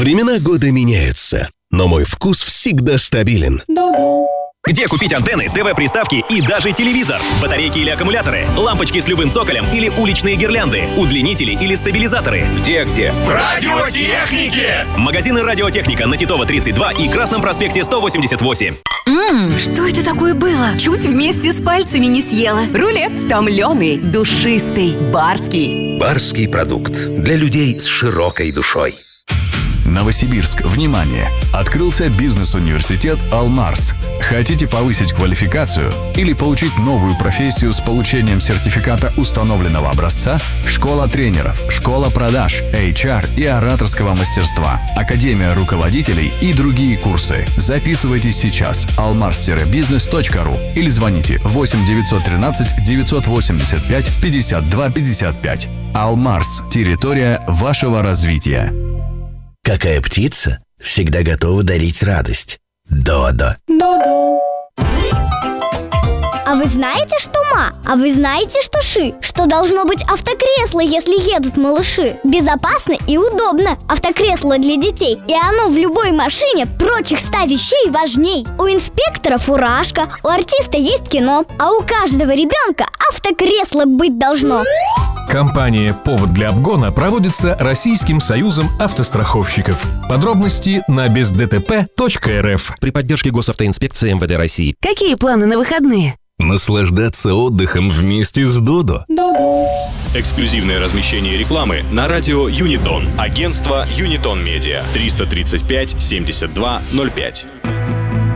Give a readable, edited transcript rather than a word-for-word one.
Времена года меняются, но мой вкус всегда стабилен. Где купить антенны, ТВ-приставки и даже телевизор? Батарейки или аккумуляторы? Лампочки с любым цоколем или уличные гирлянды? Удлинители или стабилизаторы? Где? В радиотехнике! Магазины «Радиотехника» на Титова 32 и Красном проспекте 188. Что это такое было? Чуть вместе с пальцами не съела. Рулет томленый, душистый, барский. Барский продукт для людей с широкой душой. Новосибирск, внимание! Открылся бизнес-университет «Алмарс». Хотите повысить квалификацию или получить новую профессию с получением сертификата установленного образца? Школа тренеров, школа продаж, HR и ораторского мастерства, академия руководителей и другие курсы. Записывайтесь сейчас almars-business.ru или звоните 8 913 985 52 55. «Алмарс» – территория вашего развития. Какая птица всегда готова дарить радость? Додо. А вы знаете, что ма? А вы знаете, что ши? Что должно быть автокресло, если едут малыши? Безопасно и удобно. Автокресло для детей. И оно в любой машине прочих 100 вещей важней. У инспектора фуражка, у артиста есть кино, а у каждого ребенка автокресло быть должно. Кампания «Повод для обгона» проводится Российским союзом автостраховщиков. Подробности на бездтп.рф. При поддержке Госавтоинспекции МВД России. Какие планы на выходные? Наслаждаться отдыхом вместе с Додо. Эксклюзивное размещение рекламы на радио Юнитон. Агентство Юнитон Медиа. 335 72 05.